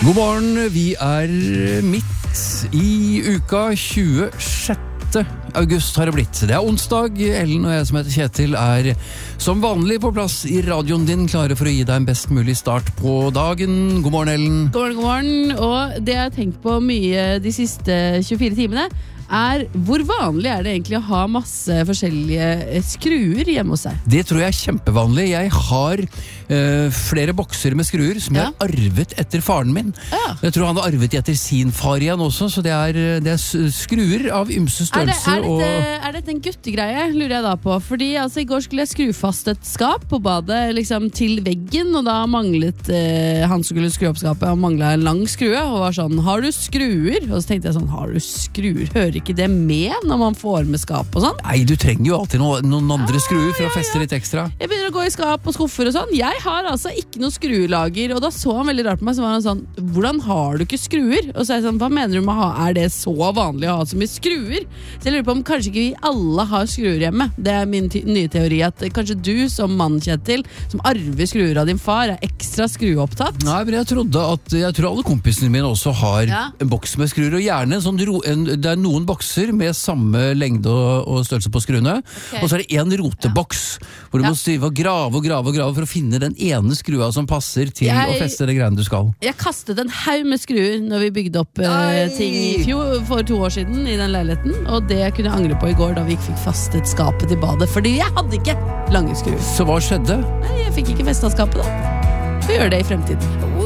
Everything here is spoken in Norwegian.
God morgen, vi midt i uka 26. august har det blitt. Det onsdag, Ellen og jeg som heter Kjetil som vanlig på plass i radioen din, klare for å gi deg en best mulig start på dagen. God morgen, Ellen. God morgen, og det jeg har tenkt på mye de siste 24 timene hvor vanlig det egentlig å ha masse forskjellige skruer hjemme hos seg? Det tror jeg kjempevanlig. Jeg har flere bokser med skruer som jeg har arvet etter faren min. Jeg tror han har arvet etter sin far igjen også, så det er skruer av ymse størrelse. Er dette en guttegreie, lurer jeg da på? Fordi altså, i går skulle jeg skru fast et skap på badet liksom, til veggen, og da manglet han som skulle skru opp skapet, han manglet en lang skrue, og var sånn, har du skruer? Og så tenkte jeg sånn, har du skruer? Hører ikke det med når man får med skap og sånn? Nei, du trenger jo alltid noen andre skruer for å feste litt ekstra. Jeg begynner å gå i skap og skuffer og sånn. Jeg har altså ikke noe skruelager, og da så han veldig rart på meg, så var han sånn, hvordan har du ikke skruer? Og så jeg sånn, hva mener du med å ha? Det så vanlig å ha så mye skruer? Så jeg lurer på om kanskje ikke vi alle har skruer hjemme. Det min nye teori, at kanskje du som mann, Kjetil, som arver skruer av din far, ekstra skrueopptatt. Nei, men jeg tror alle kompisene mine også har en boks med skruer, og gjerne det noen bokser med samme lengde og størrelse på skruene, og så det en roteboks hvor du må stive og grave for å finne den ene skrua som passer til å feste det greiene du skal. Jeg kastet en haug med skruer når vi bygde opp ting for 2 år siden i den leiligheten, og det kunne jeg angre på i går da vi ikke fikk fastet skapet til badet, fordi jeg hadde ikke lange skruer. Så hva skjedde? Nei, jeg fikk ikke festet skapet da. Vi gjør det i fremtiden.